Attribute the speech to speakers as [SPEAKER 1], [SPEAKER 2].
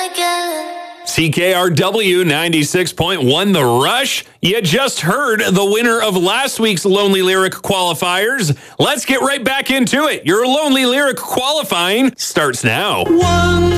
[SPEAKER 1] CKRW 96.1 The Rush. You just heard the winner of last week's Lonely Lyric qualifiers. Let's get right back into it. Your Lonely Lyric qualifying starts now.